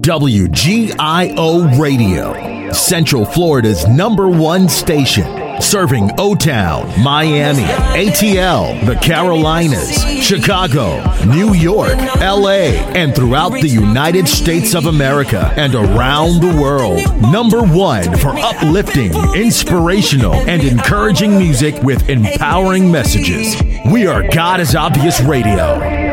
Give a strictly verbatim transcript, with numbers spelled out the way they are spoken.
W G I O Radio, Central Florida's number one station. Serving O-Town, Miami, A T L, the Carolinas, Chicago, New York, L A, and throughout the United States of America and around the world. Number one for uplifting, inspirational, and encouraging music with empowering messages. We are God is Obvious Radio.